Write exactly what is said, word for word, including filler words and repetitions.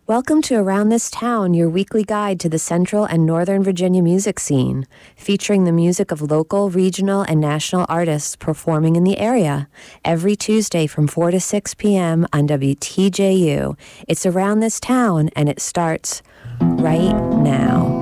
Welcome to Around This Town, your weekly guide to the Central and Northern Virginia music scene, featuring the music of local, regional, and national artists performing in the area. Every Tuesday from four to six p.m. on W T J U. It's Around This Town, and it starts right now.